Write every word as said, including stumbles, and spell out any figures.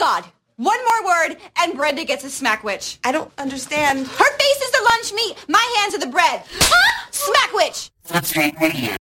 God. One more word, and Brenda gets a smackwitch. I don't understand. Her face is the lunch meat. My hands are the bread. Smackwitch! That's right, radio.